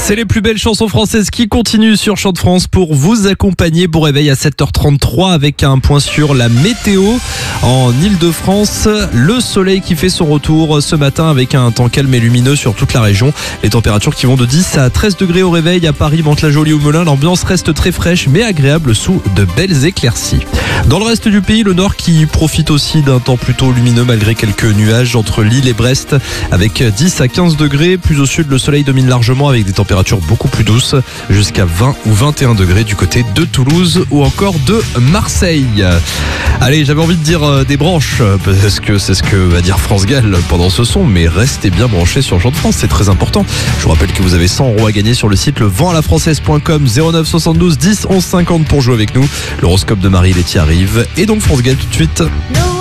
C'est les plus belles chansons françaises qui continuent sur Chant de France pour vous accompagner. Bon réveil à 7h33 avec un point sur la météo en Ile-de-France. Le soleil qui fait son retour ce matin avec un temps calme et lumineux sur toute la région. Les températures qui vont de 10 à 13 degrés au réveil à Paris, Mantes-la-Jolie ou Melun. L'ambiance reste très fraîche mais agréable sous de belles éclaircies. Dans le reste du pays, le nord qui profite aussi d'un temps plutôt lumineux malgré quelques nuages entre Lille et Brest avec 10 à 15 degrés. Plus au sud, le soleil domine largement avec des températures beaucoup plus douces jusqu'à 20 ou 21 degrés du côté de Toulouse ou encore de Marseille. Allez, j'avais envie de dire des branches parce que c'est ce que va dire France Gall pendant ce son, mais restez bien branchés sur Chant de France, c'est très important. Je vous rappelle que vous avez 100 € à gagner sur le site leventalafrançaise.com 09 72 10 11 50 pour jouer avec nous. L'horoscope de Marie Laitier arrive et donc France Gall tout de suite.